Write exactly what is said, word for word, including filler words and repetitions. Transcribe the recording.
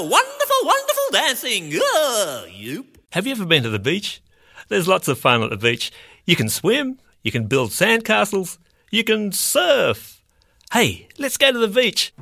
Oh, wonderful, wonderful dancing. Oh, yoop. Have you ever been to the beach? There's lots of fun at the beach. You can swim, you can build sandcastles, you can surf. Hey, let's go to the beach.